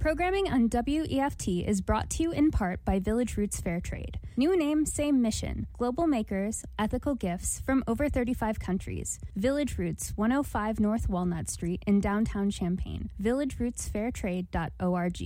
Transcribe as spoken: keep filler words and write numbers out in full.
Programming on W E F T is brought to you in part by Village Roots Fair Trade. New name, same mission. Global makers, ethical gifts from over thirty-five countries. Village Roots, one oh five North Walnut Street in downtown Champaign. village roots fair trade dot org.